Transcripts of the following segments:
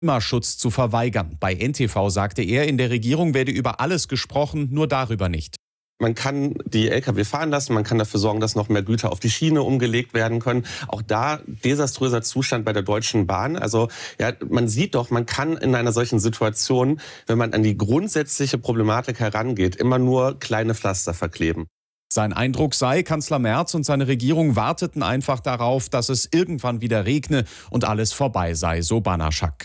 Klimaschutz zu verweigern. Bei NTV sagte er, in der Regierung werde über alles gesprochen, nur darüber nicht. Man kann die Lkw fahren lassen, man kann dafür sorgen, dass noch mehr Güter auf die Schiene umgelegt werden können. Auch da desaströser Zustand bei der Deutschen Bahn. Also ja, man sieht doch, man kann in einer solchen Situation, wenn man an die grundsätzliche Problematik herangeht, immer nur kleine Pflaster verkleben. Sein Eindruck sei, Kanzler Merz und seine Regierung warteten einfach darauf, dass es irgendwann wieder regne und alles vorbei sei, so Banaschak.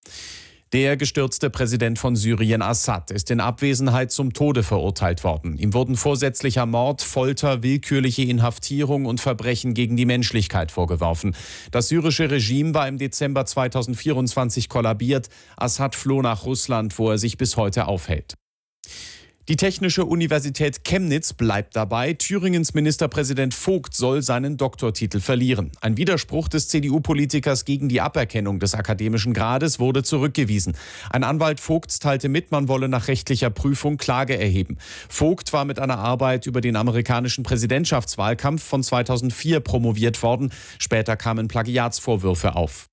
Der gestürzte Präsident von Syrien, Assad, ist in Abwesenheit zum Tode verurteilt worden. Ihm wurden vorsätzlicher Mord, Folter, willkürliche Inhaftierung und Verbrechen gegen die Menschlichkeit vorgeworfen. Das syrische Regime war im Dezember 2024 kollabiert. Assad floh nach Russland, wo er sich bis heute aufhält. Die Technische Universität Chemnitz bleibt dabei. Thüringens Ministerpräsident Vogt soll seinen Doktortitel verlieren. Ein Widerspruch des CDU-Politikers gegen die Aberkennung des akademischen Grades wurde zurückgewiesen. Ein Anwalt Vogts teilte mit, man wolle nach rechtlicher Prüfung Klage erheben. Vogt war mit einer Arbeit über den amerikanischen Präsidentschaftswahlkampf von 2004 promoviert worden. Später kamen Plagiatsvorwürfe auf.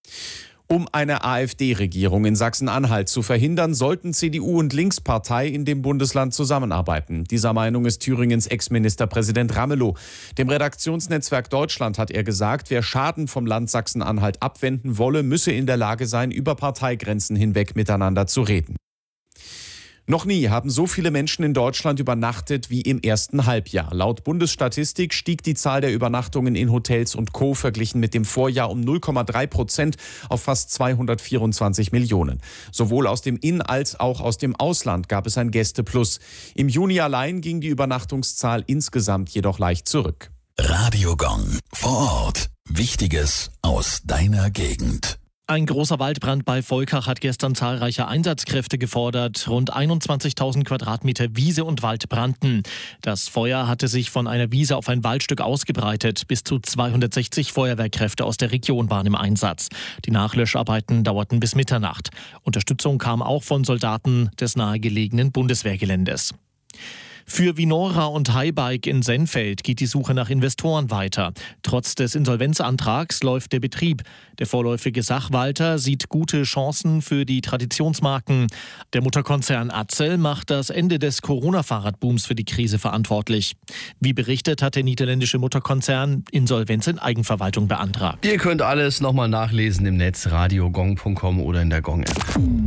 Um eine AfD-Regierung in Sachsen-Anhalt zu verhindern, sollten CDU und Linkspartei in dem Bundesland zusammenarbeiten. Dieser Meinung ist Thüringens Ex-Ministerpräsident Ramelow. Dem Redaktionsnetzwerk Deutschland hat er gesagt, wer Schaden vom Land Sachsen-Anhalt abwenden wolle, müsse in der Lage sein, über Parteigrenzen hinweg miteinander zu reden. Noch nie haben so viele Menschen in Deutschland übernachtet wie im ersten Halbjahr. Laut Bundesstatistik stieg die Zahl der Übernachtungen in Hotels und Co. verglichen mit dem Vorjahr um 0,3% auf fast 224 Millionen. Sowohl aus dem In- als auch aus dem Ausland gab es ein Gästeplus. Im Juni allein ging die Übernachtungszahl insgesamt jedoch leicht zurück. Radio Gong. Vor Ort. Wichtiges aus deiner Gegend. Ein großer Waldbrand bei Volkach hat gestern zahlreiche Einsatzkräfte gefordert. Rund 21.000 Quadratmeter Wiese und Wald brannten. Das Feuer hatte sich von einer Wiese auf ein Waldstück ausgebreitet. Bis zu 260 Feuerwehrkräfte aus der Region waren im Einsatz. Die Nachlöscharbeiten dauerten bis Mitternacht. Unterstützung kam auch von Soldaten des nahegelegenen Bundeswehrgeländes. Für Vinora und Highbike in Sennfeld geht die Suche nach Investoren weiter. Trotz des Insolvenzantrags läuft der Betrieb. Der vorläufige Sachwalter sieht gute Chancen für die Traditionsmarken. Der Mutterkonzern Atzel macht das Ende des Corona-Fahrradbooms für die Krise verantwortlich. Wie berichtet, hat der niederländische Mutterkonzern Insolvenz in Eigenverwaltung beantragt. Ihr könnt alles nochmal nachlesen im Netz radiogong.com oder in der Gong-App.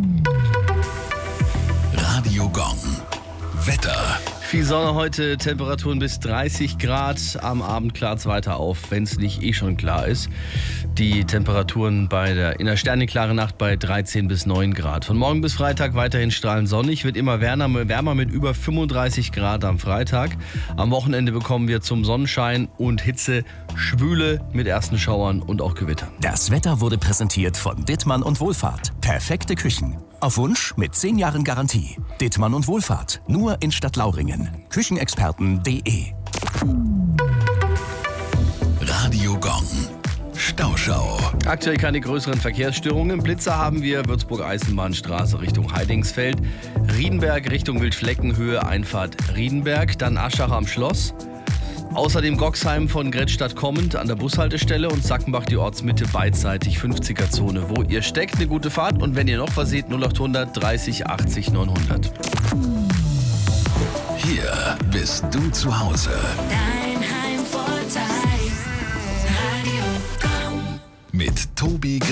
Radio Gong. Wetter. Viel Sonne heute, Temperaturen bis 30 Grad. Am Abend klart es weiter auf, wenn es nicht schon klar ist. Die Temperaturen in der sternenklaren Nacht bei 13 bis 9 Grad. Von morgen bis Freitag weiterhin strahlend sonnig, wird immer wärmer mit über 35 Grad am Freitag. Am Wochenende bekommen wir zum Sonnenschein und Hitze Schwüle mit ersten Schauern und auch Gewitter. Das Wetter wurde präsentiert von Dittmann und Wohlfahrt. Perfekte Küchen. Auf Wunsch mit 10 Jahren Garantie. Dittmann und Wohlfahrt. Nur in Stadtlauringen. Küchenexperten.de. Radio Gong. Stauschau. Aktuell keine größeren Verkehrsstörungen. Blitzer haben wir. Würzburg-Eisenbahnstraße Richtung Heidingsfeld. Riedenberg Richtung Wildfleckenhöhe, Einfahrt Riedenberg. Dann Aschach am Schloss. Außerdem Goxheim von Grettstadt kommend an der Bushaltestelle und Sackenbach die Ortsmitte beidseitig 50er-Zone. Wo ihr steckt, eine gute Fahrt und wenn ihr noch was seht, 0800 30 80 900. Hier bist du zu Hause. Dein Heimvorteil. Radio Gong. Mit Tobi